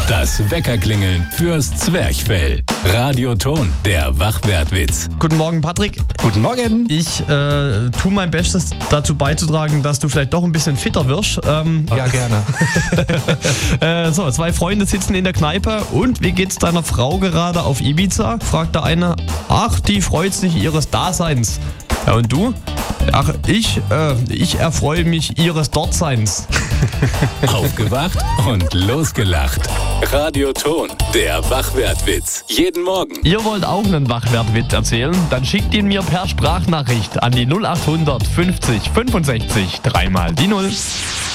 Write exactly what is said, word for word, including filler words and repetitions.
Das Weckerklingeln fürs Zwerchfell. Radioton, der Wachwertwitz. Guten Morgen, Patrick. Guten Morgen. Ich äh, tue mein Bestes dazu beizutragen, dass du vielleicht doch ein bisschen fitter wirst. Ähm, Ja, gerne. äh, so, zwei Freunde sitzen in der Kneipe. Und wie geht's deiner Frau gerade auf Ibiza? Fragt der eine. Ach, die freut sich ihres Daseins. Ja, und du? Ach, ich, äh, ich erfreue mich ihres Dortseins. Aufgewacht und losgelacht. Radioton, der Wachwertwitz. Jeden Morgen. Ihr wollt auch einen Wachwertwitz erzählen? Dann schickt ihn mir per Sprachnachricht an die null acht hundert fünfzig fünfundsechzig dreimal die null.